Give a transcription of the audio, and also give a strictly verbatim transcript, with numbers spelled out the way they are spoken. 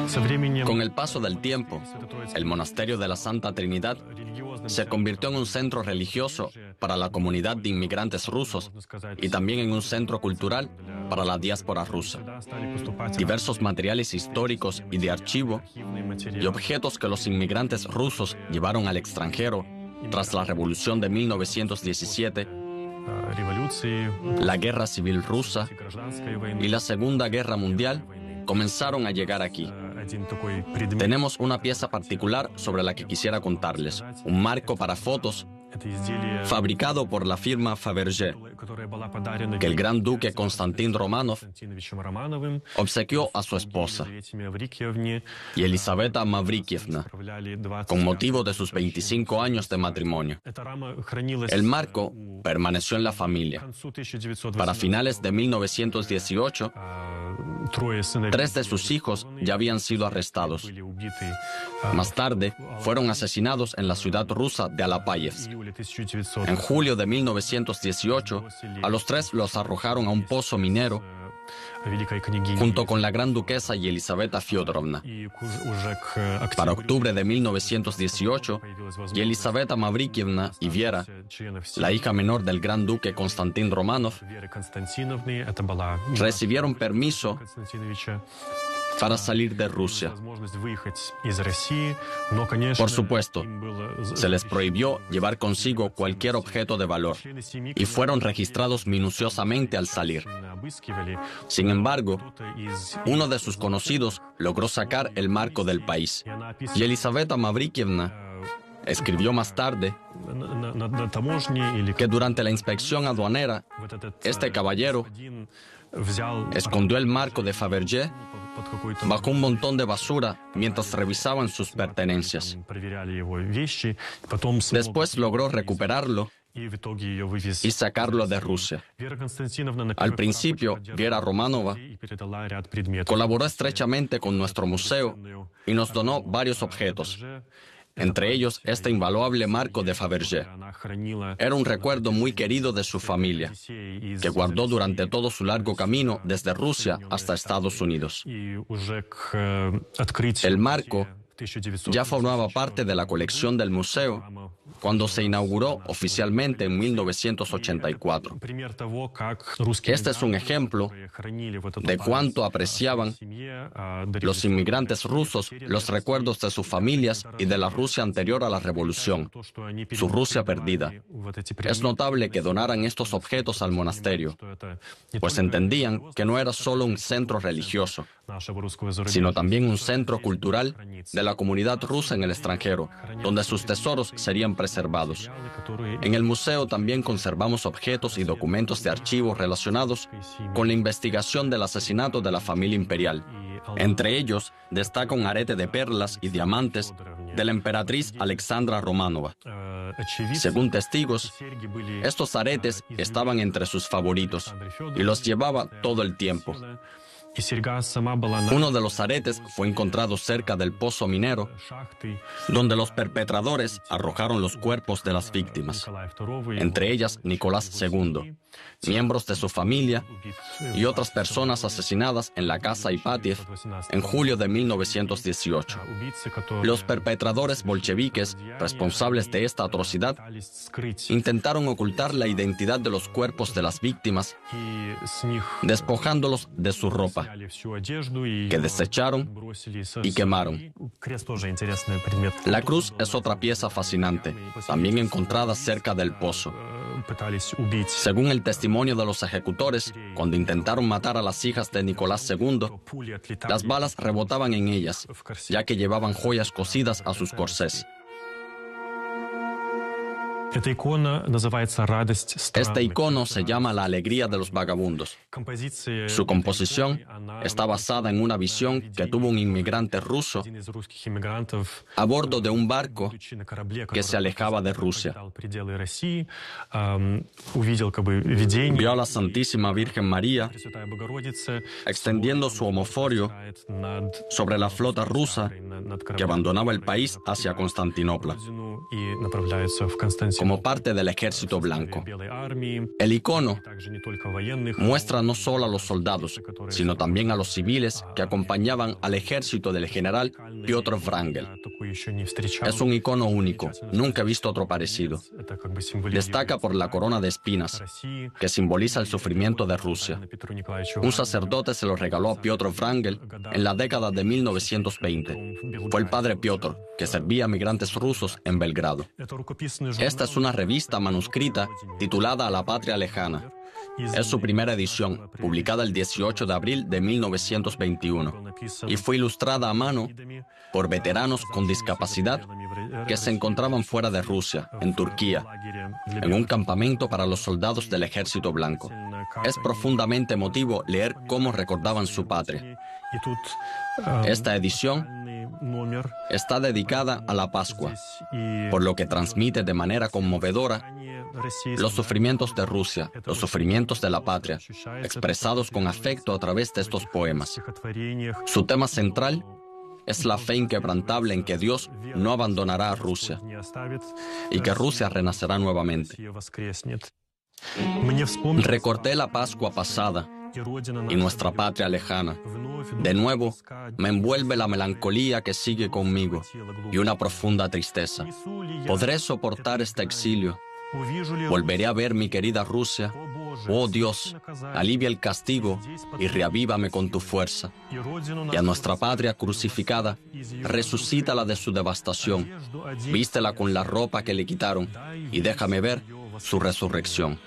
Con el paso del tiempo, el monasterio de la Santa Trinidad se convirtió en un centro religioso para la comunidad de inmigrantes rusos y también en un centro cultural para la diáspora rusa. Diversos materiales históricos y de archivo y objetos que los inmigrantes rusos llevaron al extranjero tras la Revolución de mil novecientos diecisiete, la Guerra Civil Rusa y la Segunda Guerra Mundial comenzaron a llegar aquí. Tenemos una pieza particular sobre la que quisiera contarles, un marco para fotos fabricado por la firma Fabergé, que el gran duque Konstantin Romanov obsequió a su esposa, Yelizaveta Mavrikievna, con motivo de sus veinticinco años de matrimonio. El marco permaneció en la familia. Para finales de mil novecientos dieciocho, tres de sus hijos ya habían sido arrestados. Más tarde, fueron asesinados en la ciudad rusa de Alapayevsk. En julio de mil novecientos dieciocho, a los tres los arrojaron a un pozo minero junto con la gran duquesa Yelizaveta Fyodorovna. Para octubre de mil novecientos dieciocho, Yelizaveta Mavrikievna y Viera, la hija menor del gran duque Konstantin Romanov, recibieron permiso para salir de Rusia. Por supuesto, se les prohibió llevar consigo cualquier objeto de valor y fueron registrados minuciosamente al salir. Sin embargo, uno de sus conocidos logró sacar el marco del país. Yelizaveta Mavrikievna escribió más tarde que durante la inspección aduanera, este caballero escondió el marco de Fabergé bajo un montón de basura mientras revisaban sus pertenencias. Después logró recuperarlo y sacarlo de Rusia. Al principio, Viera Romanova colaboró estrechamente con nuestro museo y nos donó varios objetos, entre ellos este invaluable marco de Fabergé. Era un recuerdo muy querido de su familia, que guardó durante todo su largo camino desde Rusia hasta Estados Unidos. El marco ya formaba parte de la colección del museo cuando se inauguró oficialmente en mil novecientos ochenta y cuatro. Este es un ejemplo de cuánto apreciaban los inmigrantes rusos los recuerdos de sus familias y de la Rusia anterior a la revolución, su Rusia perdida. Es notable que donaran estos objetos al monasterio, pues entendían que no era solo un centro religioso, sino también un centro cultural de la comunidad rusa en el extranjero, donde sus tesoros serían preservados. En el museo también conservamos objetos y documentos de archivo relacionados con la investigación del asesinato de la familia imperial. Entre ellos destaca un arete de perlas y diamantes de la emperatriz Alexandra Romanova. Según testigos, estos aretes estaban entre sus favoritos y los llevaba todo el tiempo. Uno de los aretes fue encontrado cerca del pozo minero, donde los perpetradores arrojaron los cuerpos de las víctimas, entre ellas Nicolás segundo, miembros de su familia y otras personas asesinadas en la casa Ipatiev en julio de mil novecientos dieciocho. Los perpetradores bolcheviques responsables de esta atrocidad intentaron ocultar la identidad de los cuerpos de las víctimas, despojándolos de su ropa, que desecharon y quemaron. La cruz es otra pieza fascinante, también encontrada cerca del pozo. Según el testimonio de los ejecutores, cuando intentaron matar a las hijas de Nicolás segundo, las balas rebotaban en ellas, ya que llevaban joyas cosidas a sus corsés. Este icono se llama La Alegría de los Vagabundos. Su composición está basada en una visión que tuvo un inmigrante ruso a bordo de un barco que se alejaba de Rusia. Vio a la Santísima Virgen María extendiendo su homoforio sobre la flota rusa que abandonaba el país hacia Constantinopla. como parte del ejército blanco. El icono muestra no solo a los soldados, sino también a los civiles que acompañaban al ejército del general Piotr Wrangel. Es un icono único, nunca he visto otro parecido. Destaca por la corona de espinas, que simboliza el sufrimiento de Rusia. Un sacerdote se lo regaló a Piotr Wrangel en la década de mil novecientos veinte. Fue el padre Piotr, que servía a migrantes rusos en Belgrado. Esta es una revista manuscrita titulada A la Patria Lejana. Es su primera edición, publicada el dieciocho de abril de mil novecientos veintiuno, y fue ilustrada a mano por veteranos con discapacidad que se encontraban fuera de Rusia, en Turquía, en un campamento para los soldados del Ejército Blanco. Es profundamente emotivo leer cómo recordaban su patria. Esta edición está dedicada a la Pascua, por lo que transmite de manera conmovedora los sufrimientos de Rusia, los sufrimientos de la patria, expresados con afecto a través de estos poemas. Su tema central es la fe inquebrantable en que Dios no abandonará a Rusia y que Rusia renacerá nuevamente. Recordé la Pascua pasada y nuestra patria lejana. De nuevo, me envuelve la melancolía que sigue conmigo y una profunda tristeza. ¿Podré soportar este exilio? ¿Volveré a ver mi querida Rusia? Oh Dios, alivia el castigo y reavívame con tu fuerza. Y a nuestra patria crucificada, resucítala de su devastación, vístela con la ropa que le quitaron y déjame ver su resurrección.